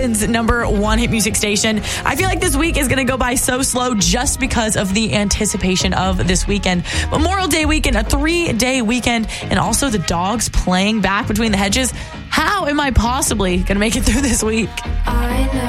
Houston's #1 hit music station. I feel like this week is going to go by so slow just because of the anticipation of this weekend. Memorial Day weekend, a 3-day weekend, and also the dogs playing back between the hedges. How am I possibly going to make it through this week?